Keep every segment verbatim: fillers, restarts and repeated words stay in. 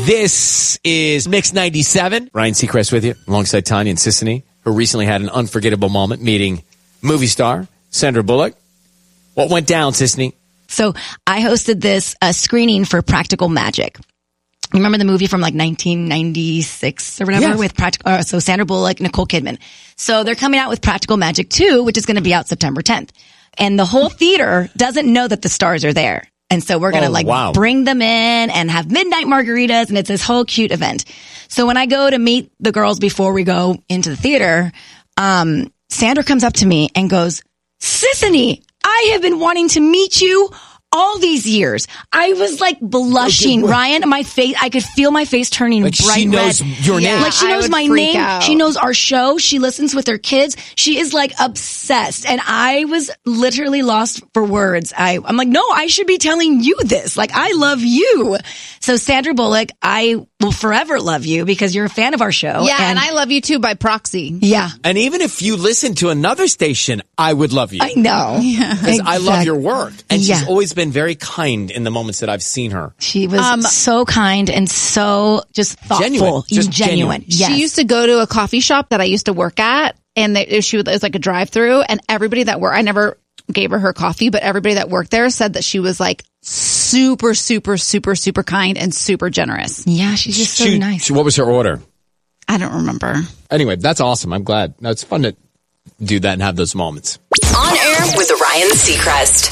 This is Mix ninety-seven. Ryan Seacrest with you, alongside Tanya and Sissany, who recently had an unforgettable moment meeting movie star Sandra Bullock. What went down, Sissany? So I hosted this uh, screening for Practical Magic. Remember the movie from like nineteen ninety-six or whatever yes. with Practical, uh, so Sandra Bullock, Nicole Kidman. So they're coming out with Practical Magic two, which is going to be out September tenth. And the whole theater doesn't know that the stars are there. And so we're going to oh, like wow. bring them in and have midnight margaritas. And it's this whole cute event. So when I go to meet the girls before we go into the theater, um, Sandra comes up to me and goes, Sissany, I have been wanting to meet you all these years. I was like blushing, okay, Ryan. My face, I could feel my face turning like bright she knows red. your name. Yeah, like she knows my name. Out. She knows our show. She listens with her kids. She is like obsessed. And I was literally lost for words. I, I'm like, no, I should be telling you this. Like, I love you. So Sandra Bullock, I will forever love you because you're a fan of our show. Yeah, and, and I love you too by proxy. Yeah. And even if you listen to another station, I would love you. I know. Yeah. Because exactly. I love your work. And yeah. she's always been very kind in the moments that I've seen her. She was um, so kind and so just thoughtful. Genuine. Just genuine. genuine. Yes. She used to go to a coffee shop that I used to work at, and they, she was, it was like a drive-through, and everybody that worked, I never gave her her coffee, but everybody that worked there said that she was like super, super, super, super kind and super generous. Yeah, she's just so she, nice. She, what was her order? I don't remember. Anyway, that's awesome. I'm glad. No, it's fun to do that and have those moments. On air with Ryan Seacrest.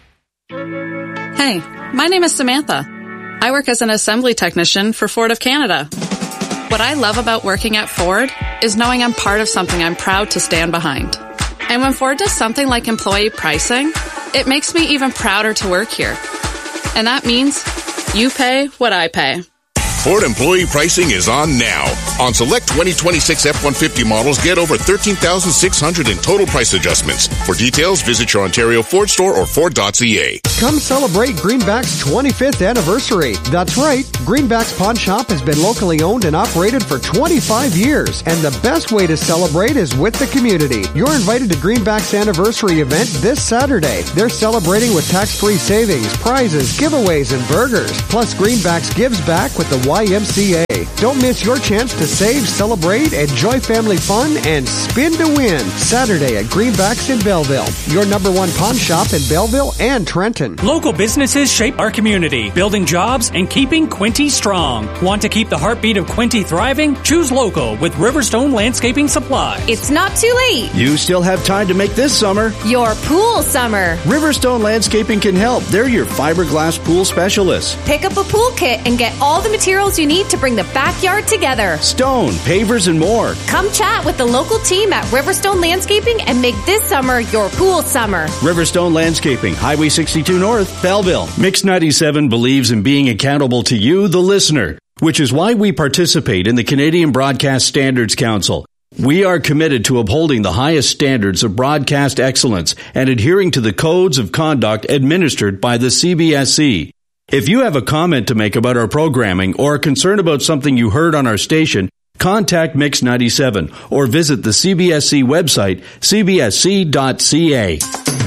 Hey, my name is Samantha. I work as an assembly technician for Ford of Canada. What I love about working at Ford is knowing I'm part of something I'm proud to stand behind. And when Ford does something like employee pricing, it makes me even prouder to work here. And that means you pay what I pay. Ford employee pricing is on now. On select twenty twenty-six F one fifty models, get over thirteen thousand six hundred dollars in total price adjustments. For details, visit your Ontario Ford store or Ford dot C A. Come celebrate Greenback's twenty-fifth anniversary. That's right, Greenback's Pawn Shop has been locally owned and operated for twenty-five years. And the best way to celebrate is with the community. You're invited to Greenback's anniversary event this Saturday. They're celebrating with tax-free savings, prizes, giveaways, and burgers. Plus, Greenback's gives back with the Y M C A. Don't miss your chance to save, celebrate, enjoy family fun, and spin to win. Saturday at Greenbacks in Belleville. Your number one pawn shop in Belleville and Trenton. Local businesses shape our community, building jobs and keeping Quinte strong. Want to keep the heartbeat of Quinte thriving? Choose local with Riverstone Landscaping Supply. It's not too late. You still have time to make this summer your pool summer. Riverstone Landscaping can help. They're your fiberglass pool specialists. Pick up a pool kit and get all the materials you need to bring the backyard together. Stone, pavers, and more. Come chat with the local team at Riverstone Landscaping and make this summer your pool summer. Riverstone Landscaping, Highway sixty-two North, Belleville. Mix ninety-seven believes in being accountable to you, the listener, which is why we participate in the Canadian Broadcast Standards Council. We are committed to upholding the highest standards of broadcast excellence and adhering to the codes of conduct administered by the C B S C. If you have a comment to make about our programming or are concerned about something you heard on our station, contact Mix ninety-seven or visit the C B S C website, c b s c dot c a.